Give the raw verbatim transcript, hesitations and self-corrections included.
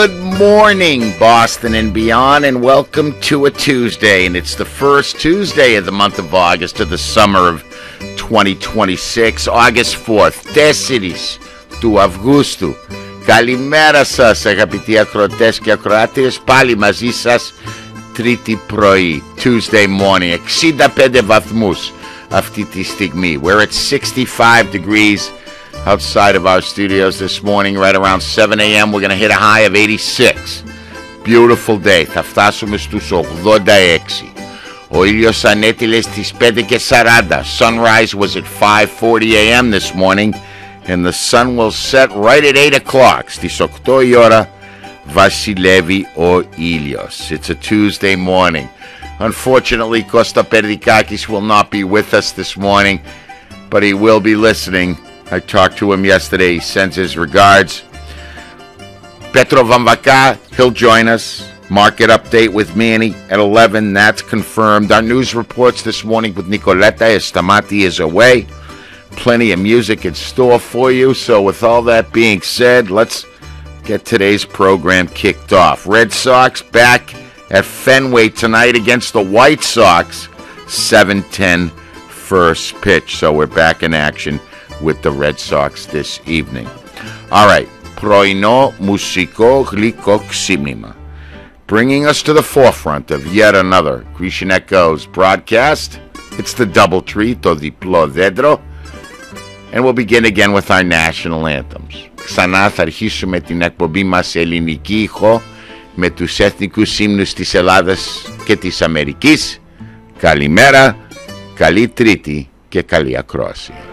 Good morning, Boston and beyond, and welcome to a Tuesday. And it's the first Tuesday of the month of August of the summer of twenty twenty-six, August fourth. Τέσσερις του Αυγούστου. Καλημέρα σας, αγαπητοί ακροατές και ακροάτριες. Πάλι μαζί σας Τρίτη πρωί, Tuesday morning. εξήντα πέντε βαθμούς αυτή τη στιγμή. We're at sixty-five degrees outside of our studios this morning, right around seven a.m. We're going to hit a high of eighty-six. Beautiful day. Θα φτάσουμε στους ογδόντα έξι. Ο ήλιος ανέτειλε στις πέντε και σαράντα. Sunrise was at five forty a.m. this morning, and the sun will set right at eight o'clock. Στις οκτώ η ώρα βασιλεύει ο ήλιος. It's a Tuesday morning. Unfortunately, Costa Perdikakis will not be with us this morning, but he will be listening. I talked to him yesterday. He sends his regards. Petro Vamvaka, he'll join us. Market update with Manny at eleven. That's confirmed. Our news reports this morning with Nicoletta Estamati is away. Plenty of music in store for you. So with all that being said, let's get today's program kicked off. Red Sox back at Fenway tonight against the White Sox. seven ten first pitch. So we're back in action with the Red Sox this evening. All right. Πρωινό μουσικό γλυκό ξύπνημα. Bringing us to the forefront of yet another Grecian Echoes broadcast. It's the Double Tree, το διπλό δέντρο. And we'll begin again with our national anthems. Ξανά θα αρχίσουμε την εκπομπή μας σε ελληνική ήχο με τους εθνικούς ύμνους της Ελλάδας και της Αμερικής. Καλημέρα, καλή Τρίτη και καλή ακρόαση.